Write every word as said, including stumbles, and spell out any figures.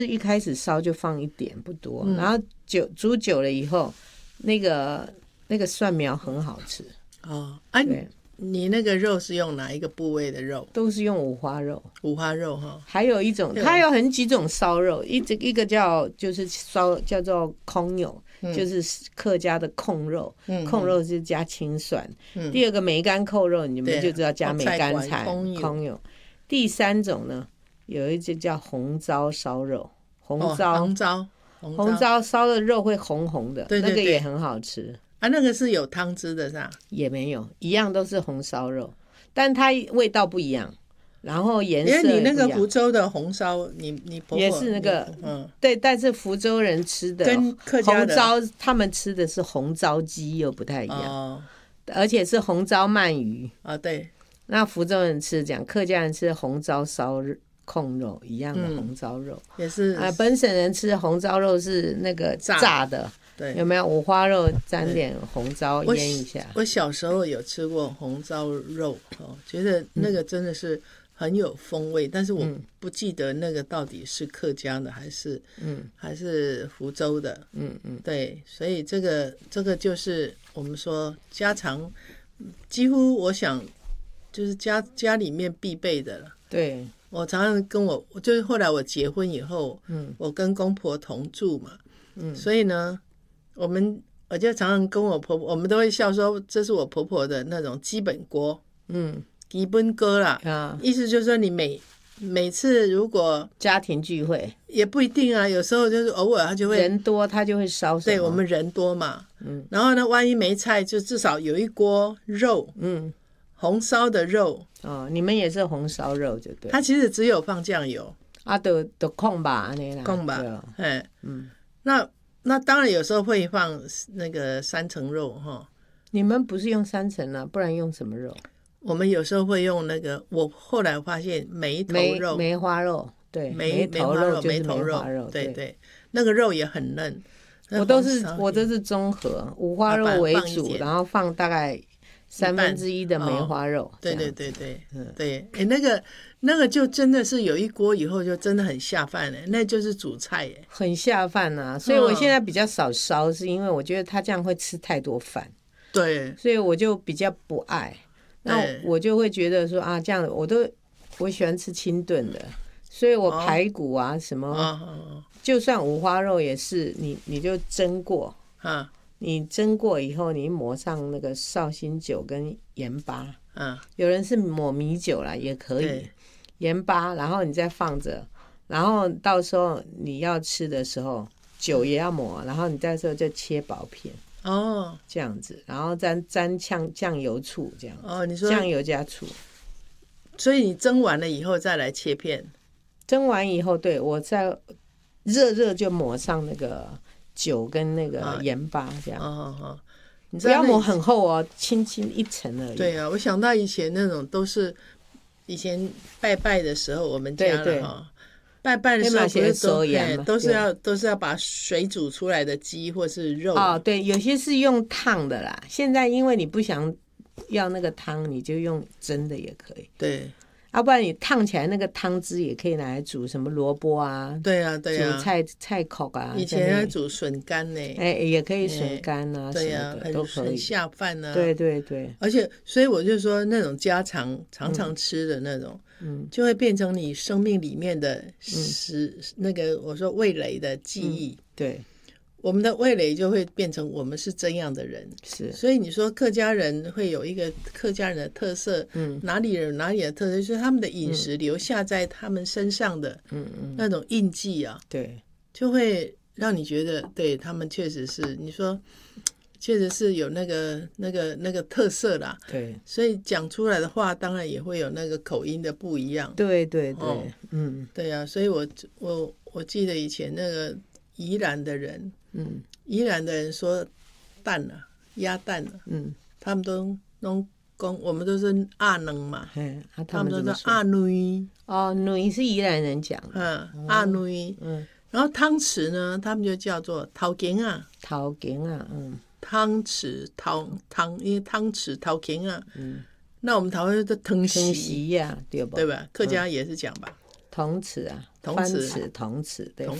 一开始烧就放一点不多， 嗯、 然后久煮久了以后，那个那个蒜苗很好吃哦。啊，对，你那个肉是用哪一个部位的肉？ 都是用五花肉。 五花肉哈， 还有一种，它有很几种烧肉，一一个叫就是烧叫做控肉，嗯、就是客家的控肉，嗯、控肉是加青蒜。嗯、第二个梅干扣肉，你们就知道加梅干菜，控肉。第三种呢，有一只叫红糟烧肉，红糟、哦、 红糟红糟烧的肉会红红的，对对对，那个也很好吃。 啊，那个是有汤汁的是吧？ 也没有，一样都是红烧肉，但它味道不一样。然后颜色， 因为你那个福州的红烧，你你婆婆也是那个，嗯，对，但是福州人吃的跟客家的红糟，他们吃的是红糟鸡又不太一样，哦、而且是红糟鳗鱼啊、哦，对。 那福州人吃这样，客家人吃红糟烧控肉一样的红糟肉， 嗯、也是啊，本省人吃红糟肉是那个炸的。 对， 有没有五花肉沾点红糟腌一下？ 我, 我小时候有吃过红糟肉，哦，觉得那个真的是很有风味，嗯、但是我不记得那个到底是客家的还是嗯还是福州的，嗯嗯，对，所以这个这个就是我们说家常，几乎我想就是家家里面必备的了。 对， 我常常跟我就是后来我结婚以后，嗯，我跟公婆同住嘛，嗯，所以呢。我们我就常常跟我婆婆，我们都会笑说这是我婆婆的那种基本锅，嗯，基本锅啦，啊，意思就是说你每每次如果家庭聚会也不一定啊，有时候就是偶尔他就会人多，他就会烧什么， 对我们人多嘛，嗯，然后呢，万一没菜，就至少有一锅肉，嗯，红烧的肉， 哦，你们也是红烧肉就对， 它其实只有放酱油啊，都都控吧那啦， 控吧，哎，嗯，那。那当然有时候会放那个三层肉哈， 你们不是用三层啊，不然用什么肉？ 我们有时候会用那个，我后来发现梅头肉、 梅花肉，对， 梅头肉、 梅头肉，对对，那个肉也很嫩。 我都是我都是综合五花肉为主，然后放大概三分之一的梅花肉。 哦、对对对对，嗯对，哎那个。那个就真的是有一锅以后就真的很下饭哎，那就是主菜哎， 很下饭啊。所以我现在比较少烧，是因为我觉得他这样会吃太多饭， 对， 所以我就比较不爱。那我就会觉得说啊，这样我都我喜欢吃清炖的，所以我排骨啊什么，哦、就算五花肉也是你你就蒸过啊，你蒸过以后你抹上那个绍兴酒跟盐巴，啊，有人是抹米酒啦也可以。盐巴，然后你再放着，然后到时候你要吃的时候，酒也要抹，然后你到时候就切薄片哦，这样子，然后沾沾酱酱油醋这样哦，你说酱油加醋， 所以你蒸完了以后再来切片， 蒸完以后，对我再热热就抹上那个酒跟那个盐巴这样，哦哦哦，你不要抹很厚哦，轻轻一层而已。 对啊，我想到以前那种都是。以前拜拜的时候，我们家了哈，拜拜的时候不是都都是要都是要把水煮出来的鸡或是肉哦，对，有些是用烫的啦。现在因为你不想要那个汤，你就用蒸的也可以。 对， 要不然你烫起来那个汤汁也可以拿来煮什么萝卜啊， 对啊对啊， 煮菜菜口啊。 以前要煮笋干呢， 哎，也可以笋干啊， 对啊， 都可以， 很下饭啊。 对对对， 而且所以我就说那种家常常常吃的那种，嗯，就会变成你生命里面的食、嗯、那个我说味蕾的记忆。 嗯、对。 我们的味蕾就会变成我们是这样的人， 是，所以你说客家人会有一个客家人的特色，嗯，哪里人哪里的特色，就是他们的饮食留下在他们身上的，嗯嗯，那种印记啊， 对， 就会让你觉得，对他们确实是，你说确实是有那个那个那个特色啦， 对， 所以讲出来的话，当然也会有那个口音的不一样， 对对对，哦、嗯， 对啊，所以我我我记得以前那个宜兰的人。嗯，宜兰的人说蛋啊，鸭蛋啊，嗯，他们都弄讲，我们都是阿能嘛， 嗯、啊， 他们都是阿女哦，女是宜兰人讲， 嗯，阿女，嗯，然后汤匙呢，他们就叫做头羹啊， 头羹啊，嗯， 汤匙汤汤，因为汤匙头羹啊，嗯，那我们台湾的汤匙呀，对吧？ 对吧？客家也是讲吧。 铜齿啊， 铜齿番齿铜齿对。